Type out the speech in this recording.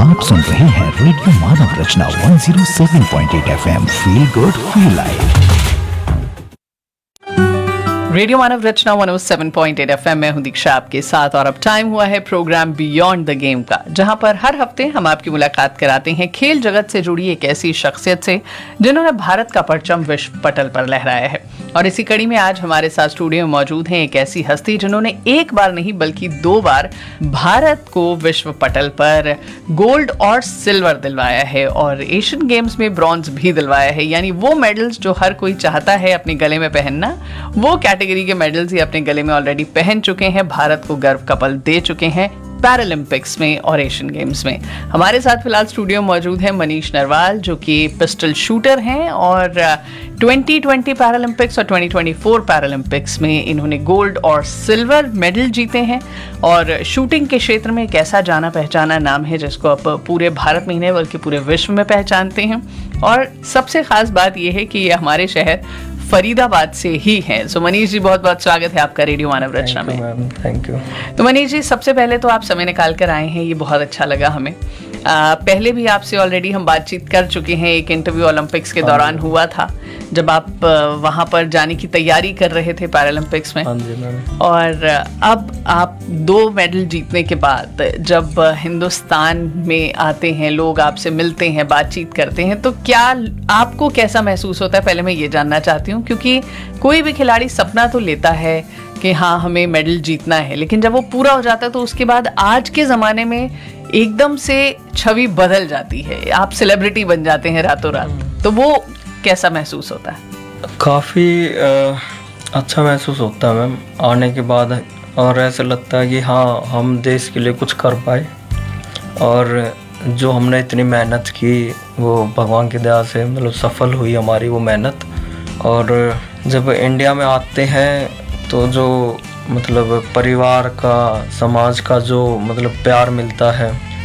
आप सुन रहे हैं रेडियो मानव रचना 107.8 FM। Feel good feel live. Radio मानव रचना 107.8 FM में हूं दीक्षा आपके साथ, और अब टाइम हुआ है प्रोग्राम बियॉन्ड द गेम का, जहां पर हर हफ्ते हम आपकी मुलाकात कराते हैं खेल जगत से जुड़ी एक ऐसी शख्सियत से जिन्होंने भारत का परचम विश्व पटल पर लहराया है। और इसी कड़ी में आज हमारे साथ स्टूडियो में मौजूद हैं एक ऐसी हस्ती जिन्होंने एक बार नहीं बल्कि 2 बार भारत को विश्व पटल पर गोल्ड और सिल्वर दिलवाया है, और एशियन गेम्स में ब्रॉन्ज भी दिलवाया है। यानी वो मेडल्स जो हर कोई चाहता है अपने गले में पहनना, वो कैटेगरी के मेडल्स ही अपने गले में ऑलरेडी पहन चुके हैं, भारत को गर्व का पल दे चुके हैं पैरालंपिक्स में और एशियन गेम्स में। हमारे साथ फिलहाल स्टूडियो में मौजूद है मनीष नरवाल, जो कि पिस्टल शूटर हैं, और 2020 पैरालंपिक्स और 2024 पैरालंपिक्स में इन्होंने गोल्ड और सिल्वर मेडल जीते हैं। और शूटिंग के क्षेत्र में एक ऐसा जाना पहचाना नाम है जिसको आप पूरे भारत में ही नहीं बल्कि पूरे विश्व में पहचानते हैं। और सबसे खास बात यह है कि ये हमारे शहर फरीदाबाद से ही है। सो मनीष जी, बहुत बहुत स्वागत है आपका रेडियो मानव रचना में। Thank you. तो मनीष जी, सबसे पहले तो आप समय निकाल कर आए हैं, ये बहुत अच्छा लगा हमें। पहले भी आपसे ऑलरेडी हम बातचीत कर चुके हैं, एक इंटरव्यू ओलंपिक्स के दौरान हुआ था जब आप वहां पर जाने की तैयारी कर रहे थे पैरालंपिक्स में। और अब आप 2 मेडल जीतने के बाद जब हिंदुस्तान में आते हैं, लोग आपसे मिलते हैं, बातचीत करते हैं, तो क्या आपको कैसा महसूस होता है? पहले मैं ये जानना चाहती हूँ, क्योंकि कोई भी खिलाड़ी सपना तो लेता है कि हाँ हमें मेडल जीतना है, लेकिन जब वो पूरा हो जाता है तो उसके बाद आज के ज़माने में एकदम से छवि बदल जाती है, आप सेलिब्रिटी बन जाते हैं रातों रात। तो वो कैसा महसूस होता है? काफ़ी अच्छा महसूस होता है मैम आने के बाद, और ऐसा लगता है कि हाँ हम देश के लिए कुछ कर पाए, और जो हमने इतनी मेहनत की वो भगवान की दया से मतलब सफल हुई हमारी वो मेहनत। और जब इंडिया में आते हैं तो जो मतलब परिवार का, समाज का जो मतलब प्यार मिलता है,